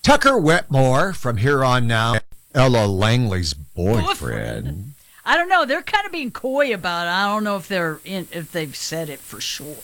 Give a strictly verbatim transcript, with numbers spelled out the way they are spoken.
Tucker Wetmore from Here On Now, Ella Langley's boyfriend. Boyfriend. I don't know. They're kind of being coy about it. I don't know if they're in, if they've said it for sure.